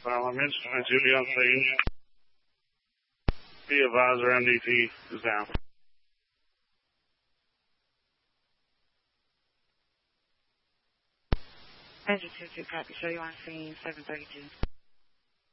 Parliament, Julie on scene. Be advisor, MDT is down. Engine 22, copy. Show you on scene 732.